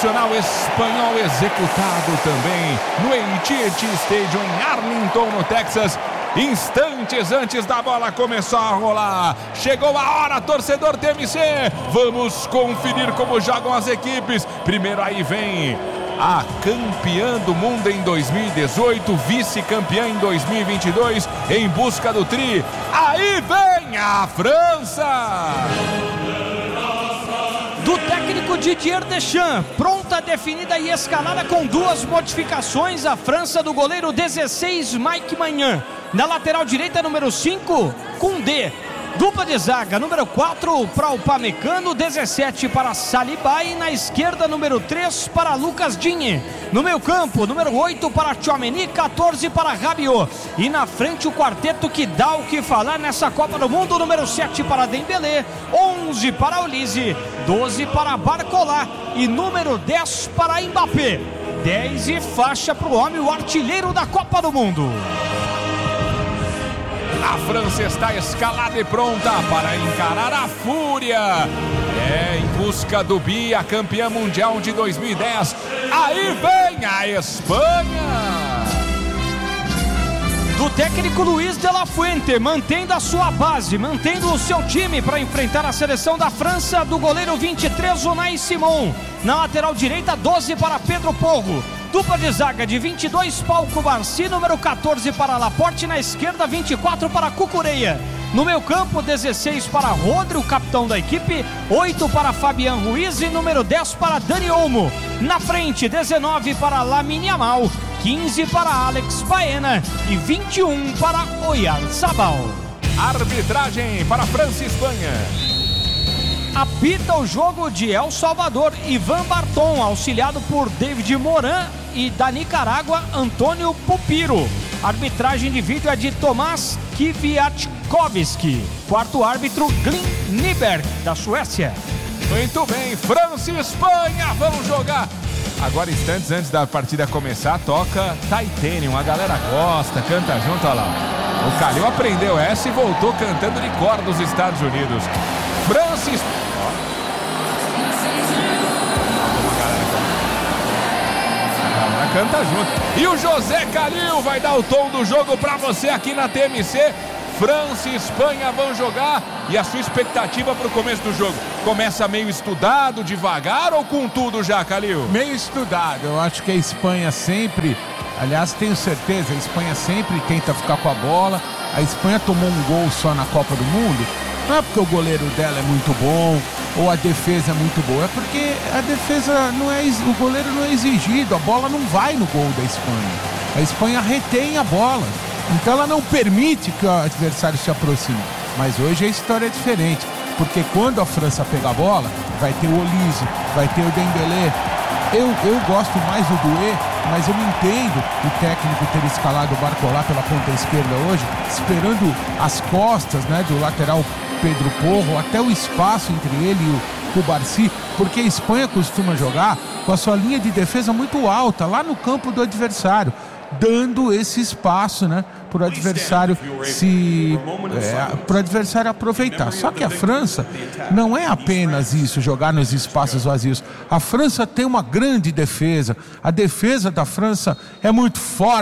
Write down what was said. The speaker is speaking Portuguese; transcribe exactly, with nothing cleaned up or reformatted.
Nacional espanhol executado também no A T and T Stadium em Arlington, no Texas. Instantes antes da bola começar a rolar. Chegou a hora, torcedor T M C. Vamos conferir como jogam as equipes. Primeiro aí vem a campeã do mundo em dois mil e dezoito, vice-campeã em dois mil e vinte e dois, em busca do tri. Aí vem a França! Do técnico Didier Deschamps, pronta, definida e escalada com duas modificações. A França do goleiro dezesseis, Mike Maignan. Na lateral direita, número cinco, Koundé. Dupla de zaga, número quatro para o Upamecano, dezessete para Saliba e na esquerda, número três para Lucas Digne. No meio campo, número oito para Tchouaméni, quatorze para Rabiot. E na frente o quarteto que dá o que falar nessa Copa do Mundo, número sete para Dembélé, onze para Olise, doze para Barcola e número dez para Mbappé. dez e faixa para o homem, o artilheiro da Copa do Mundo. A França está escalada e pronta para encarar a fúria. É, em busca do bi, a campeã mundial de dois mil e dez. Aí vem a Espanha. Do técnico Luiz de la Fuente, mantendo a sua base, mantendo o seu time para enfrentar a seleção da França, do goleiro vinte e três, Unai Simon. Na lateral direita, doze para Pedro Porro. Dupla de zaga de vinte e dois, Pau Cubarsí, número quatorze para Laporte, na esquerda vinte e quatro para Cucurella. No meio campo, dezesseis para Rodri, o capitão da equipe, oito para Fabián Ruiz e número dez para Dani Olmo. Na frente, dezenove para Lamine Yamal, quinze para Alex Baena e vinte e um para Oyarzabal. Arbitragem para França e Espanha. Apita o jogo de El Salvador, Ivan Barton, auxiliado por David Moran, e da Nicarágua, Antônio Pupiro. Arbitragem de vídeo é de Tomás Kwiatkowski. Quarto árbitro, Glenn Nyberg, da Suécia. Muito bem, França e Espanha, vamos jogar. Agora, instantes antes da partida começar, toca Titanium. A galera gosta, canta junto, olha lá. O Calil aprendeu essa e voltou cantando de cor dos Estados Unidos. França e Espanha. Canta junto. E o José Calil vai dar o tom do jogo para você aqui na T M C. França e Espanha vão jogar. E a sua expectativa para o começo do jogo? Começa meio estudado, devagar ou com tudo já, Calil? Meio estudado. Eu acho que a Espanha sempre, aliás, tenho certeza, a Espanha sempre tenta ficar com a bola. A Espanha tomou um gol só na Copa do Mundo. Não é porque o goleiro dela é muito bom ou a defesa é muito boa, é porque a defesa não é, o goleiro não é exigido, a bola não vai no gol da Espanha. A Espanha retém a bola, então ela não permite que o adversário se aproxime. Mas hoje a história é diferente, porque quando a França pegar a bola, vai ter o Olise, vai ter o Dembélé. Eu, eu gosto mais do Doué, mas eu não entendo o técnico ter escalado o Barcola pela ponta esquerda hoje, esperando as costas, né, do lateral Pedro Porro, até o espaço entre ele e o Cubarsí, porque a Espanha costuma jogar com a sua linha de defesa muito alta, lá no campo do adversário, dando esse espaço, né, para o adversário se é, para o adversário aproveitar. Só que a França não é apenas isso, jogar nos espaços vazios. A França tem uma grande defesa. A defesa da França é muito forte.